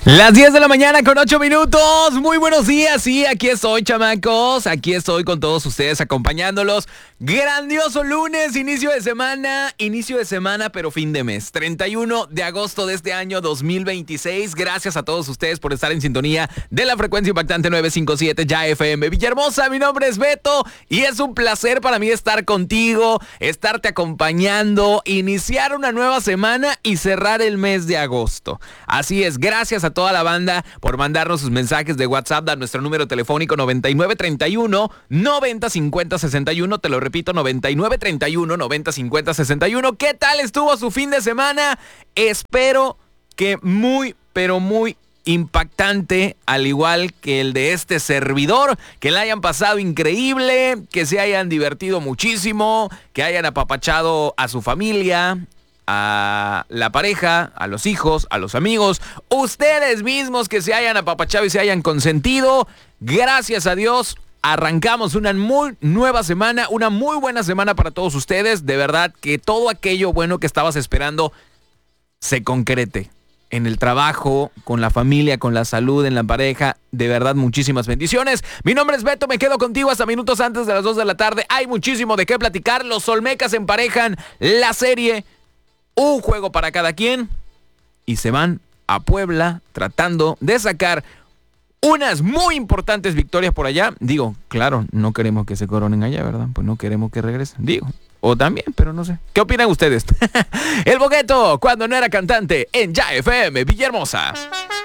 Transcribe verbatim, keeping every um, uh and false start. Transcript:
Las diez de la mañana con ocho minutos. Muy buenos días. Sí, aquí estoy, chamacos. Aquí estoy con todos ustedes acompañándolos. Grandioso lunes, inicio de semana. Inicio de semana, pero fin de mes. treinta y uno de agosto de este año dos mil veintiséis. Gracias a todos ustedes por estar en sintonía de la frecuencia impactante novecientos cincuenta y siete Ya F M Villahermosa. Mi nombre es Beto y es un placer para mí estar contigo, estarte acompañando, iniciar una nueva semana y cerrar el mes de agosto. Así es, gracias a toda la banda por mandarnos sus mensajes de WhatsApp a nuestro número telefónico noventa y nueve treinta y uno noventa cincuenta sesenta y uno. Te lo repito, noventa y nueve treinta y uno noventa cincuenta sesenta y uno. ¿Qué tal estuvo su fin de semana? Espero que muy, pero muy impactante, al igual que el de este servidor, que la hayan pasado increíble, que se hayan divertido muchísimo, que hayan apapachado a su familia, a la pareja, a los hijos, a los amigos, ustedes mismos que se hayan apapachado y se hayan consentido. Gracias a Dios, arrancamos una muy nueva semana, una muy buena semana para todos ustedes. De verdad que todo aquello bueno que estabas esperando se concrete en el trabajo, con la familia, con la salud, en la pareja. De verdad, muchísimas bendiciones. Mi nombre es Beto, me quedo contigo hasta minutos antes de las dos de la tarde. Hay muchísimo de qué platicar. Los Olmecas emparejan la serie, un juego para cada quien, y se van a Puebla tratando de sacar unas muy importantes victorias por allá. Digo, claro, no queremos que se coronen allá, ¿verdad? Pues no queremos que regresen. Digo, o también, pero no sé. ¿Qué opinan ustedes? El Bogueto, cuando no era cantante, en Ya F M Villahermosa.